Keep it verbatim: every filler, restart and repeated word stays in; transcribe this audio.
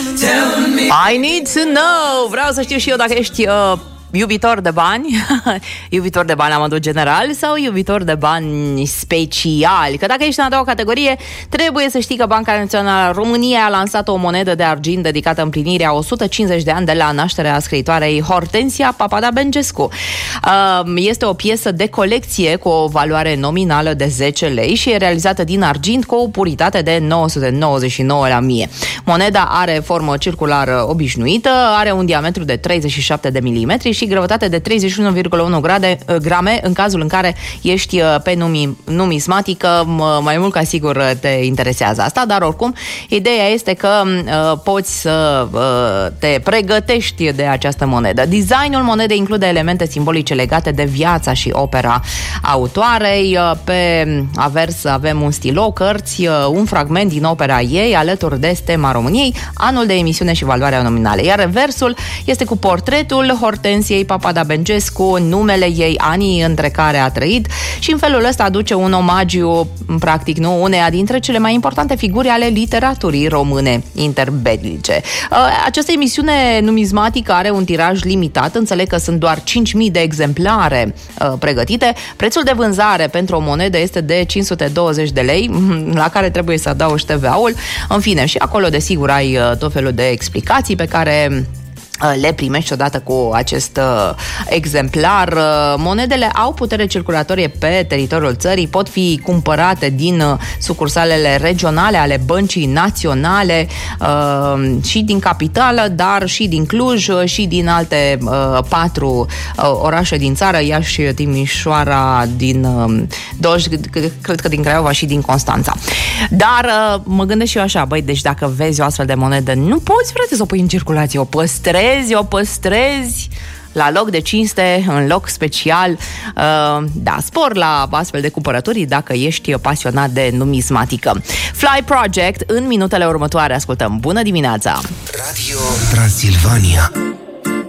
I need to know. Vreau să știu și eu dacă ești uh, iubitor de bani, iubitor de bani la modul general sau iubitor de bani speciali. Că dacă ești în a doua categorie, trebuie să știi că Banca Națională a României a lansat o monedă de argint dedicată împlinirea o sută cincizeci de ani de la nașterea scriitoarei Hortensia Papadobengescu. Este o piesă de colecție cu o valoare nominală de zece lei și e realizată din argint cu o puritate de nouă sute nouăzeci și nouă la mie. Moneda are formă circulară obișnuită, are un diametru de treizeci și șapte de milimetri și greutate de treizeci și unu virgulă unu grame în cazul în care ești pe numi, numismatică, mai mult ca sigur te interesează asta, dar oricum ideea este că uh, poți să uh, te pregătești de această monedă. Designul monedei include elemente simbolice legate de viața și opera autoarei. Pe avers avem un stilou, cărți, un fragment din opera ei alături de stema României, anul de emisiune și valoarea nominală. Iar reversul este cu portretul Hortensiei Papadobengescu, numele ei, anii între care a trăit și în felul ăsta aduce un omagiu, practic, nu, uneia dintre cele mai importante figuri ale literaturii române interbelice. Această emisiune numismatică are un tiraj limitat, înțeleg că sunt doar cinci mii de exemplare pregătite. Prețul de vânzare pentru o monedă este de cinci sute douăzeci de lei, la care trebuie să adaugi T V A-ul. În fine, și acolo desigur ai tot felul de explicații pe care le primești odată cu acest uh, exemplar. Uh, monedele au putere circulatorie pe teritoriul țării, pot fi cumpărate din uh, sucursalele regionale ale Băncii Naționale uh, și din capitală, dar și din Cluj uh, și din alte uh, patru uh, orașe din țară, Iași, Timișoara, din uh, Dolj, cred că din Craiova și din Constanța. Dar uh, mă gândesc și eu așa, băi, deci dacă vezi o astfel de monedă, nu poți, frate, să o pui în circulație, o păstrezi o păstrezi la loc de cinste, în loc special. Uh, da, spor la astfel de cumpărături dacă ești pasionat de numismatică. Fly Project, în minutele următoare ascultăm. Bună dimineața! Radio Transilvania.